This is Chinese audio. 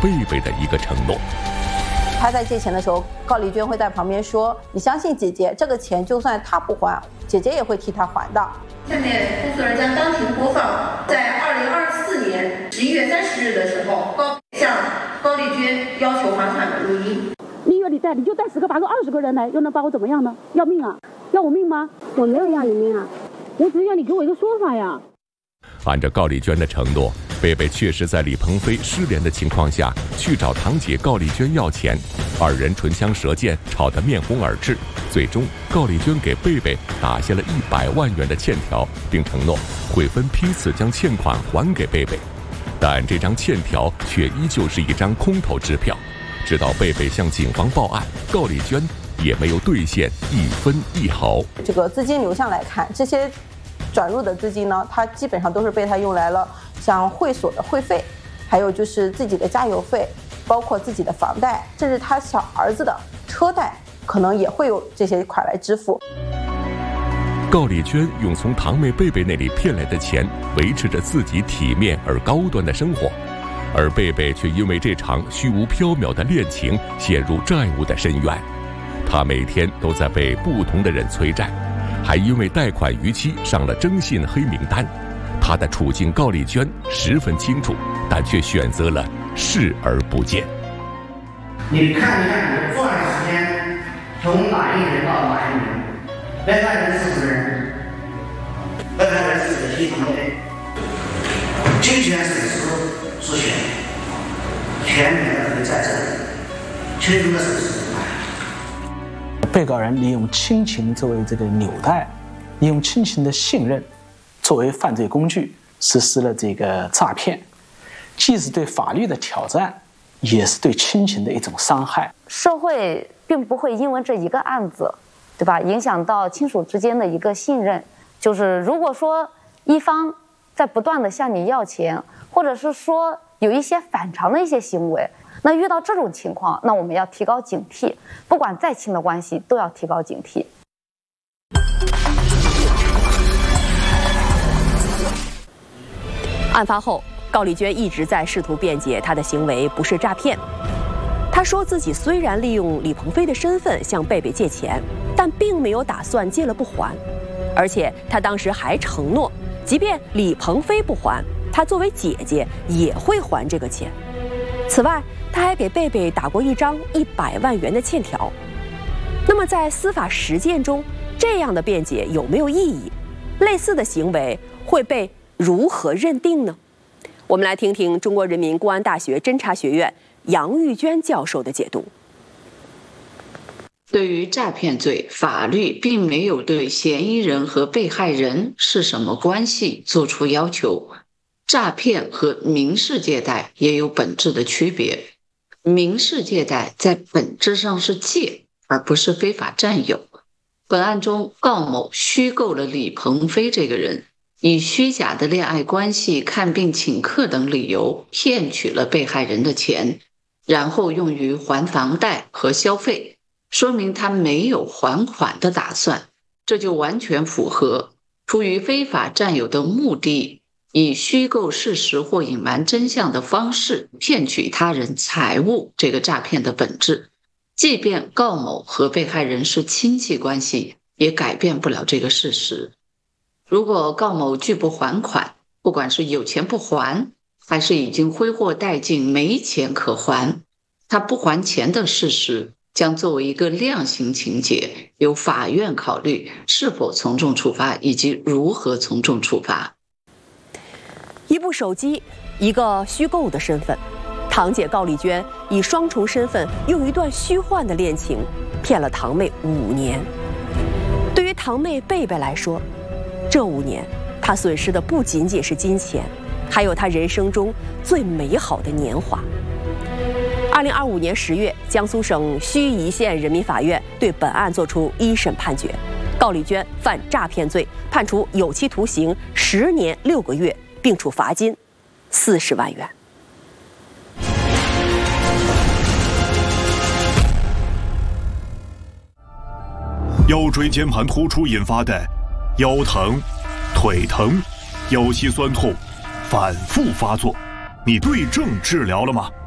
贝贝的一个承诺。 他在借钱的时候，高丽娟会在旁边说：“你相信姐姐，这个钱就算他不还，姐姐也会替他还的。” 下面工作人将当庭播放，在2024年11月30日的时候，向高丽娟要求还款的录音。 1月里带，你就带10个、8个、20个人来，又能把我怎么样呢？要命啊？要我命吗？我没有要你命啊，我只是要你给我一个说法呀。 按照高丽娟的承诺，贝贝确实在李鹏飞失联的情况下去找堂姐高丽娟要钱，二人唇枪舌剑，吵得面红耳赤。最终，高丽娟给贝贝打下了100万元的欠条，并承诺会分批次将欠款还给贝贝。但这张欠条却依旧是一张空头支票。直到贝贝向警方报案，高丽娟也没有兑现1分1毫。 这个资金流向来看，这些转入的资金呢，它基本上都是被他用来了像会所的会费，还有就是自己的加油费，包括自己的房贷，甚至他小儿子的车贷，可能也会有这些款来支付。 高丽娟用从堂妹贝贝那里骗来的钱维持着自己体面而高端的生活，而贝贝却因为这场虚无缥缈的恋情陷入债务的深渊。他每天都在被不同的人催债，还因为贷款逾期上了征信黑名单。他的处境高丽娟十分清楚，但却选择了视而不见。 你看一看你的作案时间，从哪一年到哪一年？被害人40人，被害人是的系统内，侵权损失是选全面的在这里，其中的损失。 被告人利用亲情作为这个纽带，利用亲情的信任作为犯罪工具，实施了这个诈骗，既是对法律的挑战，也是对亲情的一种伤害。 社会并不会因为这一个案子，对吧，影响到亲属之间的一个信任。就是如果说一方在不断的向你要钱，或者是说有一些反常的一些行为，那遇到这种情况，那我们要提高警惕，不管再亲的关系都要提高警惕。 案发后，高丽娟一直在试图辩解她的行为不是诈骗。她说自己虽然利用李鹏飞的身份向贝贝借钱，但并没有打算借了不还，而且她当时还承诺，即便李鹏飞不还，她作为姐姐也会还这个钱。此外，她还给贝贝打过一张100万元的欠条。那么在司法实践中，这样的辩解有没有意义？类似的行为会被如何认定呢？我们来听听中国人民公安大学侦查学院杨玉娟教授的解读。 对于诈骗罪，法律并没有对嫌疑人和被害人是什么关系作出要求。诈骗和民事借贷也有本质的区别。民事借贷在本质上是借，而不是非法占有。本案中，高某虚构了李鹏飞这个人，以虚假的恋爱关系、看病请客等理由骗取了被害人的钱，然后用于还房贷和消费，说明他没有还款的打算，这就完全符合出于非法占有的目的，以虚构事实或隐瞒真相的方式骗取他人财物这个诈骗的本质。即便高某和被害人是亲戚关系，也改变不了这个事实。如果高某拒不还款，不管是有钱不还，还是已经挥霍殆尽没钱可还，他不还钱的事实将作为一个量刑情节，由法院考虑是否从重处罚以及如何从重处罚。 一部手机，一个虚构的身份，堂姐高丽娟以双重身份用一段虚幻的恋情骗了堂妹5年。对于堂妹贝贝来说，这5年她损失的不仅仅是金钱，还有她人生中最美好的年华。2025年10月，江苏省盱眙县人民法院对本案作出一审判决，高丽娟犯诈骗罪，判处有期徒刑10年6个月，并处罚金40万元。 腰椎间盘突出引发的腰疼、腿疼、腰膝酸痛反复发作，你对症治疗了吗？